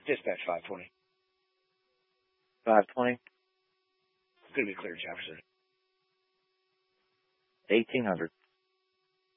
Dispatch 520. 520. It's going to be clear, Jefferson. 1800.